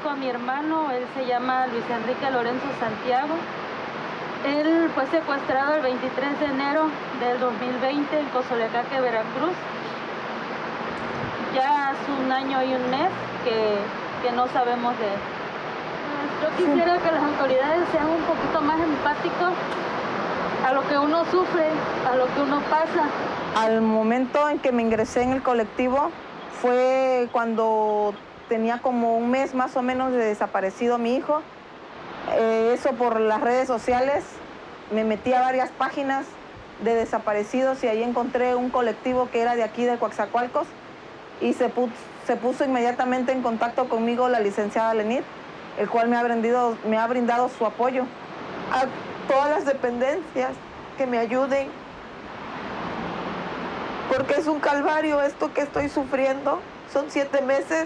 a mi hermano, él se llama Luis Enrique Lorenzo Santiago. Él fue secuestrado el 23 de enero del 2020 en Cozoleacaque, Veracruz. Ya hace un año y un mes que no sabemos de él. Yo quisiera que las autoridades sean un poquito más empáticos a lo que uno sufre, a lo que uno pasa. Al momento en que me ingresé en el colectivo fue cuando tenía como un mes más o menos de desaparecido mi hijo. Eso por las redes sociales, me metí a varias páginas de desaparecidos y ahí encontré un colectivo que era de aquí de Coatzacoalcos y se puso inmediatamente en contacto conmigo la licenciada Lenit, el cual me ha brindado su apoyo. A todas las dependencias que me ayuden, porque es un calvario esto que estoy sufriendo. Son 7 meses.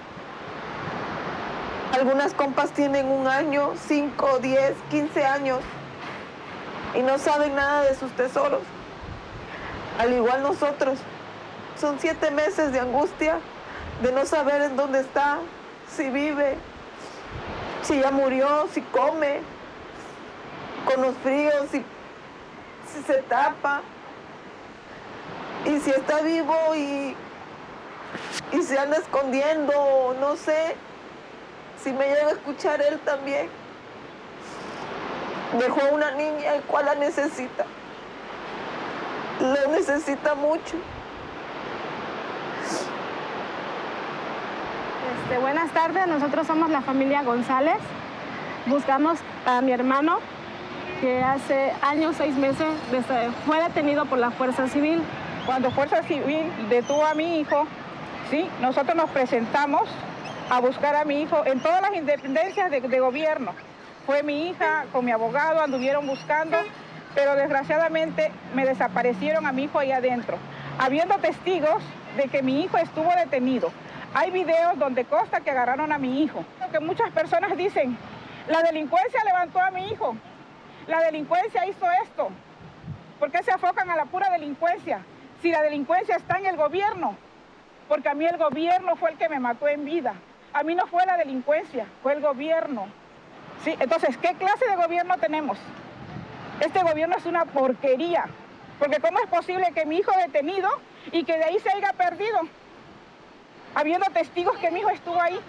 Algunas compas tienen 1 año, 5, 10, 15 años y no saben nada de sus tesoros. Al igual nosotros. Son 7 meses de angustia, de no saber en dónde está, si vive, si ya murió, si come, con los fríos, si se tapa, y si está vivo y se anda escondiendo, no sé, si me llega a escuchar él también. Dejó a una niña el cual la necesita mucho. Buenas tardes, nosotros somos la familia González. Buscamos a mi hermano, que hace años, 6 meses, fue detenido por la Fuerza Civil. Cuando Fuerza Civil detuvo a mi hijo, ¿sí? Nosotros nos presentamos a buscar a mi hijo en todas las independencias de gobierno. Fue mi hija con mi abogado, anduvieron buscando, pero desgraciadamente me desaparecieron a mi hijo ahí adentro, habiendo testigos de que mi hijo estuvo detenido. Hay videos donde consta que agarraron a mi hijo. Lo que muchas personas dicen, la delincuencia levantó a mi hijo, la delincuencia hizo esto. ¿Por qué se enfocan a la pura delincuencia? Si la delincuencia está en el gobierno, porque a mí el gobierno fue el que me mató en vida. A mí no fue la delincuencia, fue el gobierno. ¿Sí? Entonces, ¿qué clase de gobierno tenemos? Este gobierno es una porquería, porque ¿cómo es posible que mi hijo detenido y que de ahí se haya perdido? Habiendo testigos que mi hijo estuvo ahí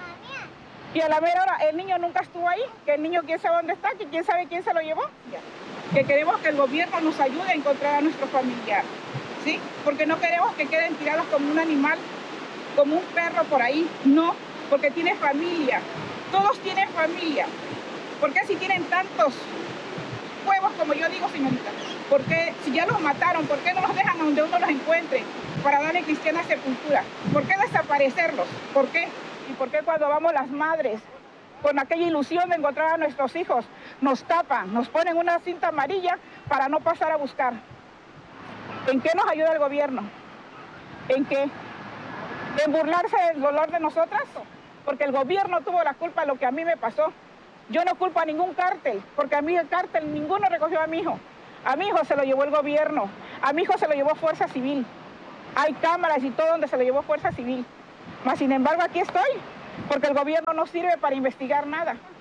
y a la mera hora el niño nunca estuvo ahí, que el niño quién sabe dónde está, que quién sabe quién se lo llevó. Que queremos que el gobierno nos ayude a encontrar a nuestro familiar, ¿sí? Porque no queremos que queden tirados como un animal, como un perro por ahí, no, porque tiene familia, todos tienen familia. ¿Por qué si tienen tantos huevos, como yo digo, señorita? ¿Por qué si ya los mataron, por qué no los dejan donde uno los encuentre para darle cristiana sepultura? ¿Por qué desaparecerlos? ¿Por qué? ¿Y por qué cuando vamos las madres con aquella ilusión de encontrar a nuestros hijos, nos tapan, nos ponen una cinta amarilla para no pasar a buscar? ¿En qué nos ayuda el gobierno? ¿En qué? ¿En burlarse del dolor de nosotras? Porque el gobierno tuvo la culpa de lo que a mí me pasó. Yo no culpo a ningún cártel, porque a mí el cártel ninguno recogió a mi hijo. A mi hijo se lo llevó el gobierno, a mi hijo se lo llevó Fuerza Civil. Hay cámaras y todo donde se lo llevó Fuerza Civil. Mas sin embargo aquí estoy, porque el gobierno no sirve para investigar nada.